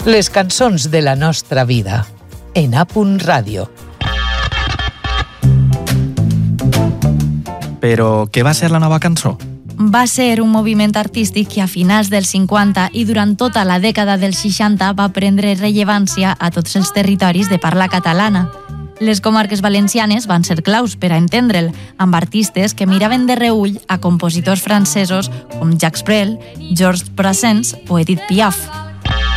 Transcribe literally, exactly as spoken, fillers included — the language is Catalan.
Les cançons de la nostra vida. En A Punt Ràdio. Però què va ser la nova cançó? Va ser un moviment artístic que a finals dels cinquanta i durant tota la dècada dels seixanta va prendre rellevància a tots els territoris de parla catalana. Les comarques valencianes van ser claus per a entendre'l, amb artistes que miraven de reüll a compositors francesos com Jacques Brel, Georges Brassens o Edith Piaf.